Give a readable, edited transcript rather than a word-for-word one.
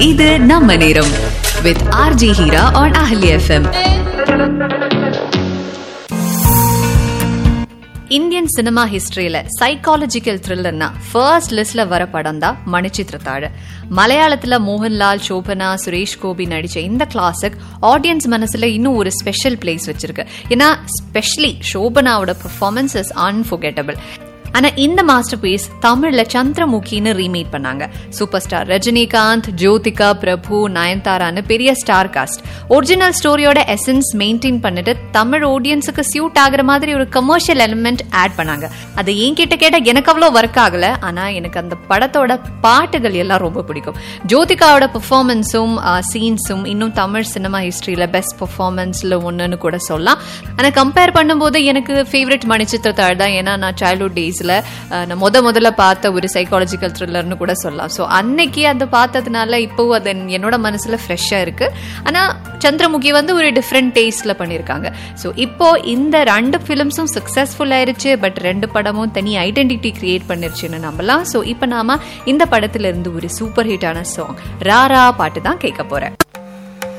இது நம்ம நேரம் with RJ Hira on Ahli FM. Indian cinema ஹிஸ்டரியில psychological த்ரில்லர்னா first லிஸ்ட்ல வர படம் தான் மணிச்சித்திரத்தாழ். மலையாளத்துல மோகன்லால், சோபனா, சுரேஷ் கோபி நடிச்ச இந்த கிளாசிக் ஆடியன்ஸ் மனசுல இன்னும் ஒரு ஸ்பெஷல் பிளேஸ் வச்சிருக்கு. ஏன்னா ஸ்பெஷலி சோபனாவோட பெர்ஃபார்மன்ஸ் இஸ் அன்ஃபர்கெட்டபிள். ஆனா இந்த மாஸ்டர் பீஸ் தமிழ்ல சந்திரமுகின்னு ரீமேக் பண்ணாங்க. சூப்பர் ஸ்டார் ரஜினிகாந்த், ஜோதிகா, பிரபு, நயன்தாரான்னு பெரிய star cast. Original ஸ்டோரியோட essence maintain பண்ணிட்டு தமிழ் ஆடியன்ஸுக்கு சூட் ஆகுற மாதிரி ஒரு கமர்ஷியல் எலிமெண்ட் ஆட் பண்ணாங்க. அது என்கிட்ட கேட்டா எனக்கு அவ்வளோ ஒர்க் ஆகல. ஆனா எனக்கு அந்த படத்தோட பாட்டுகள் எல்லாம் ரொம்ப பிடிக்கும். ஜோதிகாவோட பெர்ஃபார்மன்ஸும் சீன்ஸும் இன்னும் தமிழ் சினிமா ஹிஸ்டரியில பெஸ்ட் பெர்ஃபார்மன்ஸ்ல ஒன்னுன்னு கூட சொல்லலாம். ஆனா கம்பேர் பண்ணும்போது எனக்கு ஃபேவரட் மணிச்சித்திரத்தாழ் தான். ஏன்னா நான் சைல்ட்ஹுட் டேஸ் நான் முதல்ல பார்த்த ஒரு சைக்காலஜிக்கல் த்ரில்லர்னு கூட சொல்லலாம். ஸோ அன்னைக்கு அதை பார்த்ததுனால இப்போ அது என்னோட மனசுல ஃப்ரெஷ்ஷா இருக்கு. ஆனா சந்திரமுகி ஒரு டிஃப்ரெண்ட் டேஸ்ட்ல பண்ணிருக்காங்க. ஸோ இப்போ இந்த 2 ஃபிலிம்ஸும் சக்சஸ்ஃபுல் ஆயிருச்சு. பட் 2 படமும் தனி ஐடென்டிட்டி கிரியேட் பண்ணிருச்சுன்னு நம்பலாம். ஸோ இப்போ நாம இந்த படத்துல இருந்து ஒரு சூப்பர் ஹிட்டான சாங் ராரா பாட்டு தான் கேட்க போறேன்.